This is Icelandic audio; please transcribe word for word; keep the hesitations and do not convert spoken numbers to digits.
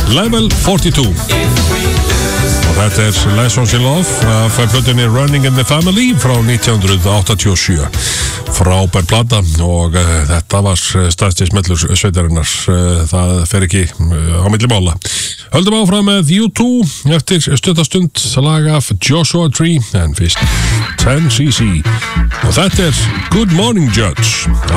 Level forty-two. Og þetta er Lessons in Love af plötunni Running in the Family frá nítján hundruð áttatíu og sjö. Frábær plata og uh, þetta var stærsti smellur sveitarinnar. Uh, það fer ekki uh, á milli mála. Höldum áfram með U two eftir stuttastund lag af Joshua Tree en fyrst ten C C og þetta er Good Morning Judge